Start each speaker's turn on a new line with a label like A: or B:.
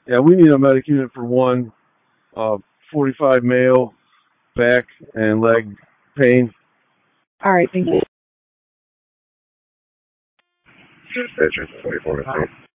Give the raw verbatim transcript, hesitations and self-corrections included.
A: Yeah, we need a medic unit for one. Uh, forty-five male, back and leg pain.
B: All right, thank you.
C: Dispatcher twenty-four.